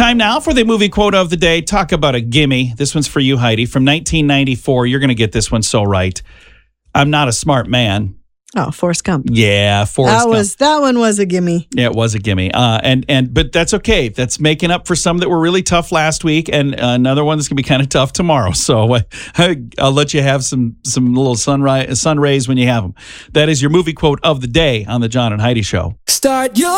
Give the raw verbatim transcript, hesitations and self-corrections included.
Time now for the movie quote of the day. Talk about a gimme. This one's for you, Heidi. From nineteen ninety-four. You're going to get this one so right. I'm not a smart man. Oh, Forrest Gump. Yeah, Forrest that Gump. was that one was a gimme. Yeah, it was a gimme. Uh, and and but that's okay. That's making up for some that were really tough last week, and another one that's gonna be kind of tough tomorrow. So uh, I'll let you have some some little sunrise sun rays when you have them. That is your movie quote of the day on the John and Heidi Show. Start your